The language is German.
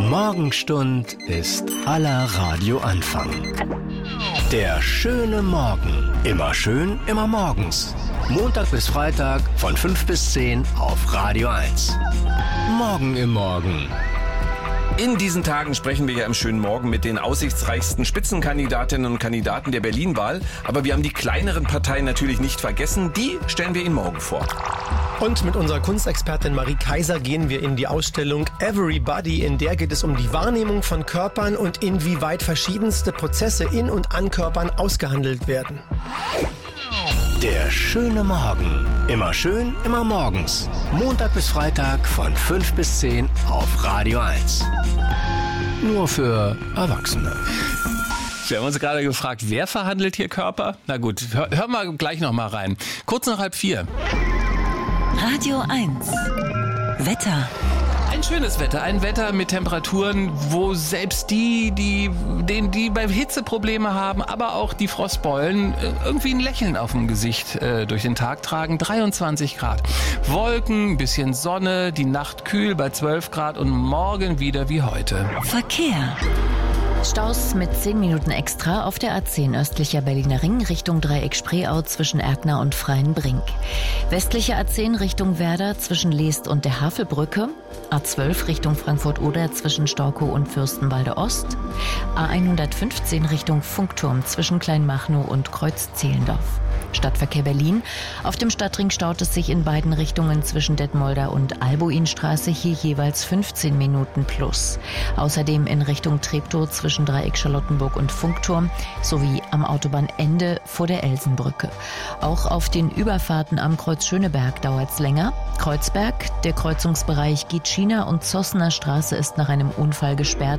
Morgenstund ist aller Radioanfang. Der schöne Morgen. Immer schön, immer morgens. Montag bis Freitag von 5 bis 10 auf Radio 1. Morgen im Morgen. In diesen Tagen sprechen wir ja im schönen Morgen mit den aussichtsreichsten Spitzenkandidatinnen und Kandidaten der Berlin-Wahl. Aber wir haben die kleineren Parteien natürlich nicht vergessen. Die stellen wir Ihnen morgen vor. Und mit unserer Kunstexpertin Marie Kaiser gehen wir in die Ausstellung Everybody. In der geht es um die Wahrnehmung von Körpern und inwieweit verschiedenste Prozesse in und an Körpern ausgehandelt werden. Der schöne Morgen. Immer schön, immer morgens. Montag bis Freitag von 5 bis 10 auf Radio 1. Nur für Erwachsene. Wir haben uns gerade gefragt, wer verhandelt hier Körper? Na gut, hören wir gleich noch mal rein. Kurz nach 3:30. Radio 1. Wetter. Ein schönes Wetter, ein Wetter mit Temperaturen, wo selbst die bei Hitze Probleme haben, aber auch die Frostbeulen irgendwie ein Lächeln auf dem Gesicht durch den Tag tragen. 23 Grad. Wolken, ein bisschen Sonne, die Nacht kühl bei 12 Grad und morgen wieder wie heute. Verkehr. Staus mit 10 Minuten extra auf der A10 östlicher Berliner Ring Richtung Dreieck Spreeau zwischen Erkner und Freienbrink. Westliche A10 Richtung Werder zwischen Leest und der Havelbrücke. A12 Richtung Frankfurt-Oder zwischen Storkow und Fürstenwalde Ost. A115 Richtung Funkturm zwischen Kleinmachnow und Kreuz-Zehlendorf. Stadtverkehr Berlin. Auf dem Stadtring staut es sich in beiden Richtungen zwischen Detmolder und Albuinstraße, hier jeweils 15 Minuten plus. Außerdem in Richtung Treptow zwischen Dreieck Charlottenburg und Funkturm sowie am Autobahnende vor der Elsenbrücke. Auch auf den Überfahrten am Kreuz Schöneberg dauert es länger. Kreuzberg, der Kreuzungsbereich Gitschiner und Zossener Straße ist nach einem Unfall gesperrt.